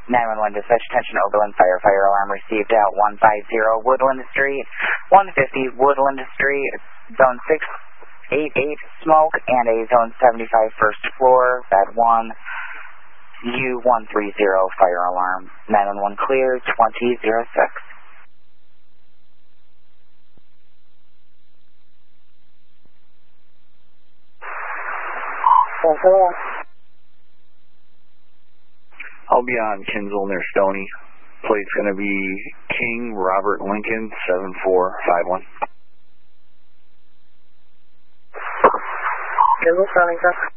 911 dispatch, attention Overland Fire. Fire alarm received at 150 Woodland Street, 150 Woodland Street, zone 688 smoke, and a zone 75 first floor, bed 1, U130 fire alarm. 911 clear, 2006. I'll be on Kinsel near Stony. Plate's going to be King Robert Lincoln 7451. Kinsel, Stony, sir.